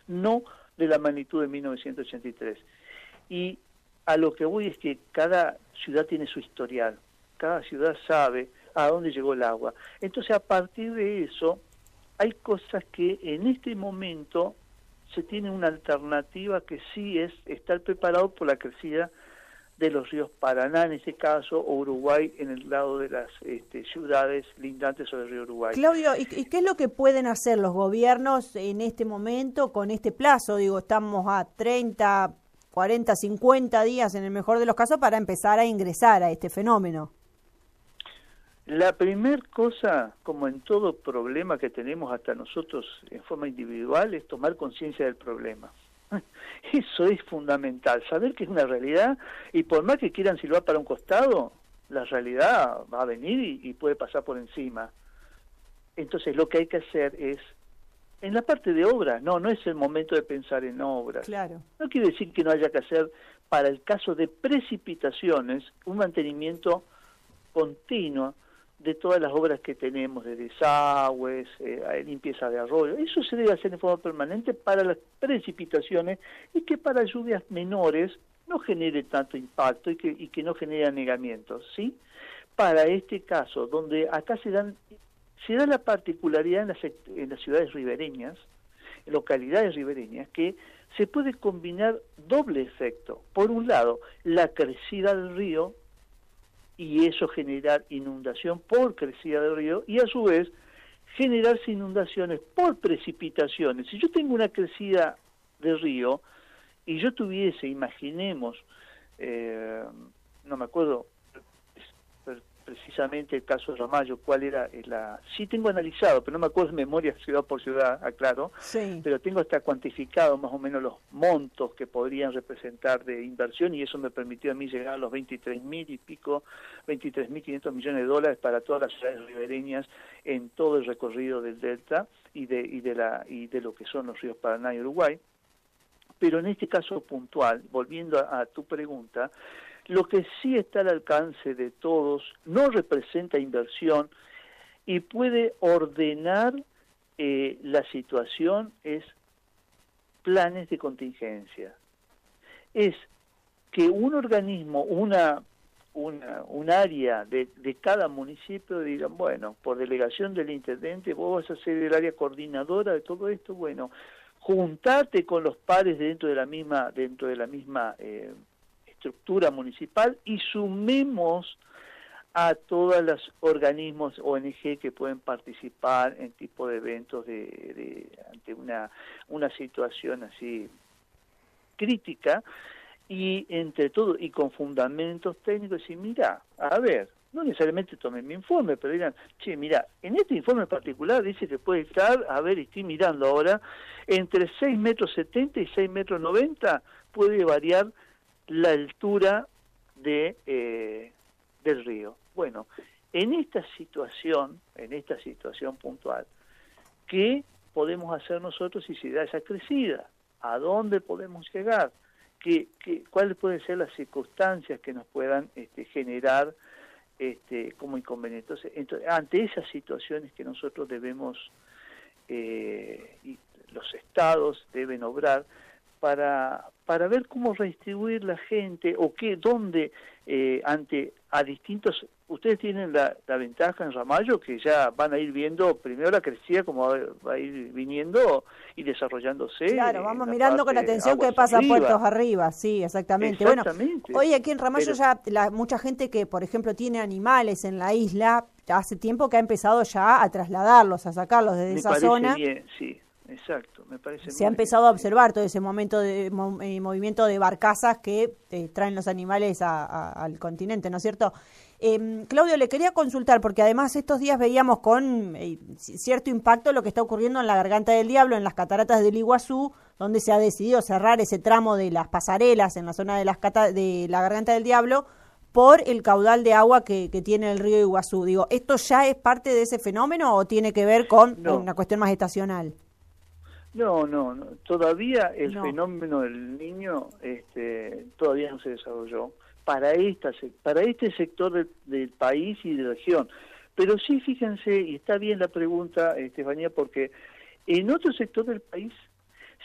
no de la magnitud de 1983. Y a lo que voy es que cada ciudad tiene su historial, cada ciudad sabe a dónde llegó el agua. Entonces, a partir de eso, hay cosas que en este momento se tiene una alternativa que sí es estar preparado por la crecida de los ríos Paraná, en este caso, o Uruguay, en el lado de las ciudades lindantes sobre el río Uruguay. Claudio, ¿y qué es lo que pueden hacer los gobiernos en este momento con este plazo? Digo, estamos a 30, 40, 50 días en el mejor de los casos para empezar a ingresar a este fenómeno. La primer cosa, como en todo problema que tenemos hasta nosotros en forma individual, es tomar conciencia del problema. Eso es fundamental, saber que es una realidad, y por más que quieran silbar para un costado, la realidad va a venir y puede pasar por encima. Entonces lo que hay que hacer es, en la parte de obras, no es el momento de pensar en obras. Claro. No quiere decir que no haya que hacer, para el caso de precipitaciones, un mantenimiento continuo de todas las obras que tenemos, de desagües, limpieza de arroyos. Eso se debe hacer de forma permanente para las precipitaciones, y que para lluvias menores no genere tanto impacto y que no genere anegamientos, ¿sí? Para este caso, donde acá se da la particularidad en las ciudades ribereñas, en localidades ribereñas, que se puede combinar doble efecto. Por un lado, la crecida del río, y eso generar inundación por crecida del río, y a su vez generarse inundaciones por precipitaciones. Si yo tengo una crecida del río y yo tuviese, imaginemos, no me acuerdo precisamente el caso de Ramallo, cuál era sí tengo analizado, pero no me acuerdo de memoria ciudad por ciudad, aclaro, sí. Pero tengo hasta cuantificado más o menos los montos que podrían representar de inversión, y eso me permitió a mí llegar a los 23.500 millones de dólares para todas las ciudades ribereñas en todo el recorrido del delta y de lo que son los ríos Paraná y Uruguay. Pero en este caso puntual, volviendo a tu pregunta, lo que sí está al alcance de todos, no representa inversión y puede ordenar la situación, es planes de contingencia. Es que un organismo, un área de cada municipio digan, bueno, por delegación del intendente, vos vas a ser el área coordinadora de todo esto, bueno, juntate con los pares dentro de la misma estructura municipal, y sumemos a todos los organismos ONG que pueden participar en tipo de eventos ante una situación así crítica, y entre todo y con fundamentos técnicos. Y mira, a ver, no necesariamente tomen mi informe, pero digan, che, mira, en este informe en particular dice que puede estar, a ver, estoy mirando ahora, entre 6,70 metros y 6,90 metros puede variar la altura del río. Bueno, en esta situación puntual, ¿qué podemos hacer nosotros si se da esa crecida? ¿A dónde podemos llegar? ¿Cuáles pueden ser las circunstancias que nos puedan generar como inconvenientes? Entonces, ante esas situaciones que nosotros debemos, y los estados deben obrar para ver cómo redistribuir la gente, o dónde, a distintos. Ustedes tienen la ventaja en Ramallo, que ya van a ir viendo primero la crecida, como va a ir viniendo y desarrollándose. Claro, vamos mirando con atención qué pasa puertos arriba, sí, exactamente. Bueno, hoy aquí en Ramallo mucha gente que, por ejemplo, tiene animales en la isla, ya hace tiempo que ha empezado ya a trasladarlos, a sacarlos desde esa zona. Me parece bien, sí. Exacto, me parece. Se ha empezado a observar todo ese momento de movimiento de barcazas que traen los animales al continente, ¿no es cierto? Claudio, le quería consultar, porque además estos días veíamos con cierto impacto lo que está ocurriendo en la Garganta del Diablo, en las cataratas del Iguazú, donde se ha decidido cerrar ese tramo de las pasarelas en la zona de la Garganta del Diablo por el caudal de agua que tiene el río Iguazú. Digo, ¿esto ya es parte de ese fenómeno o tiene que ver con una cuestión más estacional? No, todavía el fenómeno del Niño todavía no se desarrolló para este sector del país y de la región. Pero sí, fíjense, y está bien la pregunta, Estefanía, porque en otro sector del país